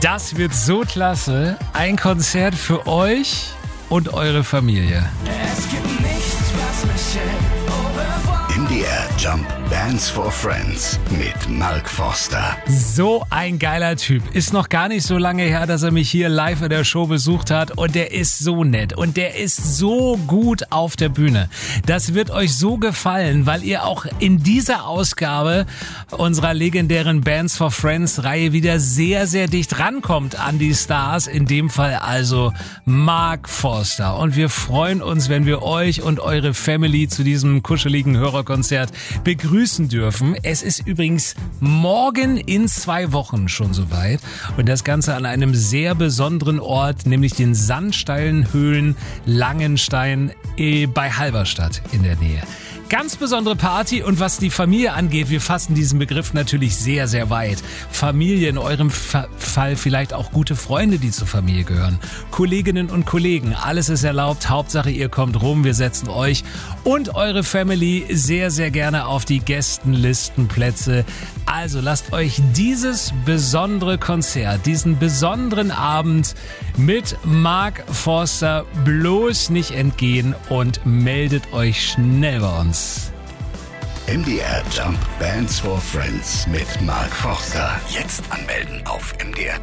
Das wird so klasse. Ein Konzert für euch und eure Familie. Es gibt nichts, was mich hält. MDR Jump Bands for Friends mit Mark Forster. So ein geiler Typ. Ist noch gar nicht so lange her, dass er mich hier live in der Show besucht hat. Und der ist so nett. Und der ist so gut auf der Bühne. Das wird euch so gefallen, weil ihr auch in dieser Ausgabe unserer legendären Bands for Friends Reihe wieder sehr, sehr dicht rankommt an die Stars. In dem Fall also Mark Forster. Und wir freuen uns, wenn wir euch und eure Family zu diesem kuscheligen Hörerkonzert begrüßen dürfen. Es ist übrigens morgen in 2 Wochen schon soweit und das Ganze an einem sehr besonderen Ort, nämlich den Sandsteinhöhlen Langenstein bei Halberstadt in der Nähe. Ganz besondere Party und was die Familie angeht, wir fassen diesen Begriff natürlich sehr, sehr weit. Familie, in eurem Fall vielleicht auch gute Freunde, die zur Familie gehören. Kolleginnen und Kollegen, alles ist erlaubt. Hauptsache ihr kommt rum, wir setzen euch und eure Family sehr, sehr gerne auf die Gästenlistenplätze. Also lasst euch dieses besondere Konzert, diesen besonderen Abend mit Mark Forster bloß nicht entgehen und meldet euch schnell bei uns. MDR Jump Bands for Friends mit Mark Forster. Jetzt anmelden auf MDR